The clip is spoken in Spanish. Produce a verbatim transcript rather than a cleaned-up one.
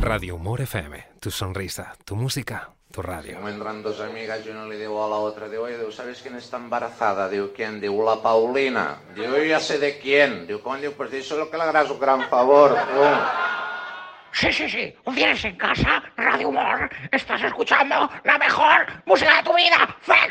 Radio Humor F M, tu sonrisa, tu música, tu radio. Como entran dos amigas y una le digo a la otra, digo, oye, ¿sabes quién está embarazada? Digo, ¿quién? Digo, la Paulina. Digo, yo ya sé de quién. Digo, ¿cómo? Digo, pues díselo que le harás un gran favor. Tú. Sí, sí, sí. ¿Tienes en casa Radio Humor? Estás escuchando la mejor música de tu vida. ¡Fuck!